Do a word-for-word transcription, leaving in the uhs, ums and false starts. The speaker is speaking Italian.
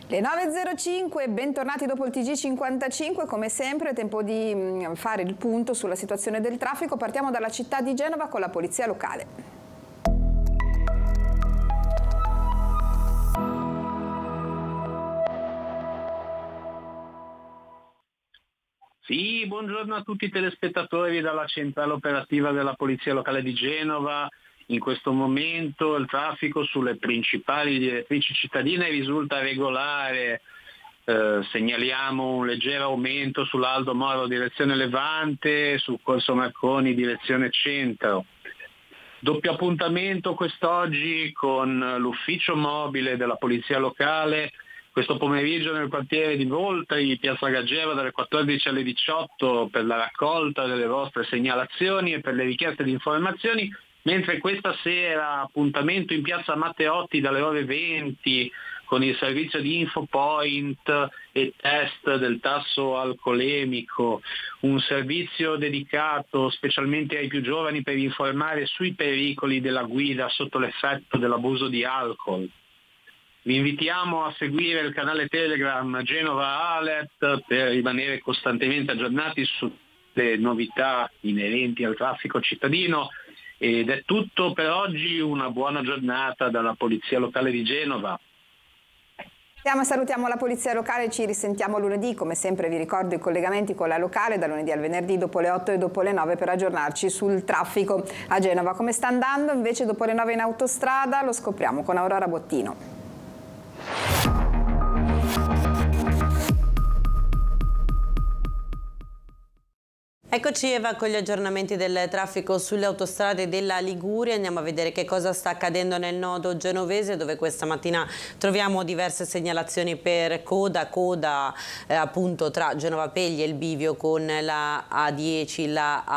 Le nove e zero cinque, bentornati dopo il T G cinquantacinque, come sempre è tempo di fare il punto sulla situazione del traffico. Partiamo dalla città di Genova con la polizia locale. Sì, buongiorno a tutti i telespettatori dalla centrale operativa della Polizia Locale di Genova. In questo momento il traffico sulle principali direttrici cittadine risulta regolare. Eh, segnaliamo un leggero aumento sull'Aldo Moro direzione Levante, su Corso Marconi direzione Centro. Doppio appuntamento quest'oggi con l'ufficio mobile della Polizia Locale. Questo pomeriggio nel quartiere di Voltri, Piazza Gaggero, dalle quattordici alle diciotto per la raccolta delle vostre segnalazioni e per le richieste di informazioni, mentre questa sera appuntamento in Piazza Matteotti dalle ore venti con il servizio di InfoPoint e test del tasso alcolemico, un servizio dedicato specialmente ai più giovani per informare sui pericoli della guida sotto l'effetto dell'abuso di alcol. Vi invitiamo a seguire il canale Telegram Genova Alert per rimanere costantemente aggiornati sulle novità inerenti al traffico cittadino. Ed è tutto per oggi, una buona giornata dalla Polizia Locale di Genova. Salutiamo la Polizia Locale, ci risentiamo lunedì. Come sempre vi ricordo i collegamenti con la locale da lunedì al venerdì dopo le otto e dopo le nove per aggiornarci sul traffico a Genova. Come sta andando invece dopo le nove in autostrada lo scopriamo con Aurora Bottino. Eccoci Eva con gli aggiornamenti del traffico sulle autostrade della Liguria. Andiamo a vedere che cosa sta accadendo nel nodo genovese, dove questa mattina troviamo diverse segnalazioni per coda, coda eh, appunto tra Genova Pegli e il bivio con la A dieci, la